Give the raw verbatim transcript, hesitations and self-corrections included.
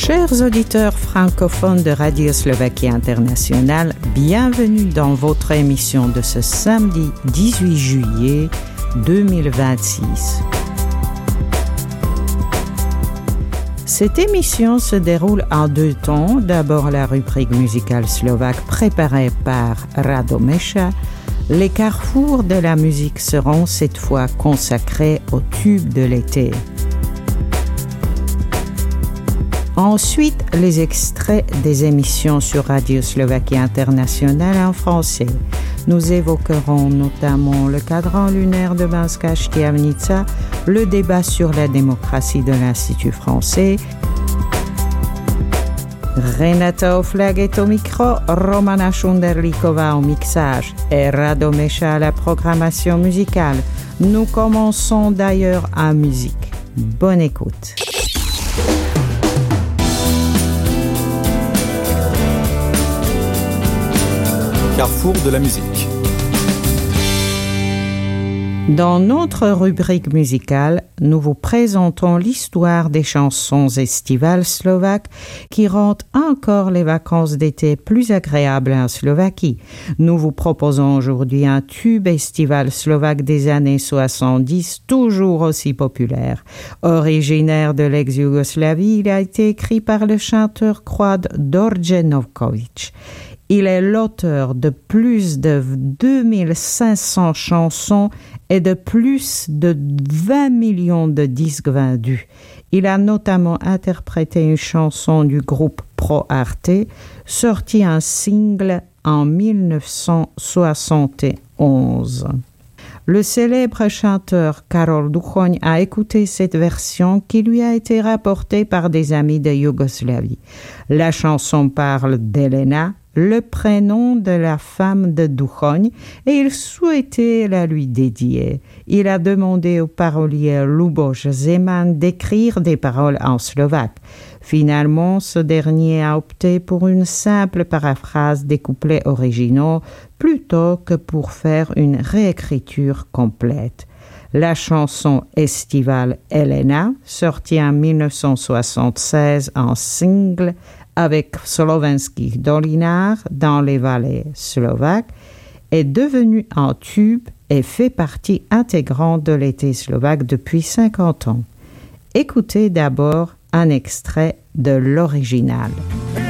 Chers auditeurs francophones de Radio Slovaquie Internationale, bienvenue dans votre émission de ce samedi dix-huit juillet deux mille vingt-six. Cette émission se déroule en deux temps. D'abord la rubrique musicale slovaque préparée par Radomeša. Les carrefours de la musique seront cette fois consacrés aux tubes de l'été. Ensuite, les extraits des émissions sur Radio Slovaquie Internationale en français. Nous évoquerons notamment le cadran lunaire de Banská Štiavnica, le débat sur la démocratie de l'Institut français. Renata Oflag est au micro, Romana Šunderlíková au mixage et Radomeša à la programmation musicale. Nous commençons d'ailleurs en musique. Bonne écoute. Carrefour de la musique. Dans notre rubrique musicale, nous vous présentons l'histoire des chansons estivales slovaques qui rendent encore les vacances d'été plus agréables en Slovaquie. Nous vous proposons aujourd'hui un tube estival slovaque des années soixante-dix, toujours aussi populaire. Originaire de l'ex-Yougoslavie, il a été écrit par le chanteur croate Đorđe Novković. Il est l'auteur de plus de deux mille cinq cents chansons et de plus de vingt millions de disques vendus. Il a notamment interprété une chanson du groupe Pro Arte, sortie en single en dix-neuf cent soixante et onze. Le célèbre chanteur Karol Duchoň a écouté cette version qui lui a été rapportée par des amis de Yougoslavie. La chanson parle d'Elena, le prénom de la femme de Duchoň, et il souhaitait la lui dédier. Il a demandé au parolier Luboš Zeman d'écrire des paroles en slovaque. Finalement, ce dernier a opté pour une simple paraphrase des couplets originaux plutôt que pour faire une réécriture complète. La chanson estivale Elena, sortie en dix-neuf cent soixante-seize en single, avec Slovenských dolinách dans les vallées slovaques, est devenue un tube et fait partie intégrante de l'été slovaque depuis cinquante ans. Écoutez d'abord un extrait de l'original.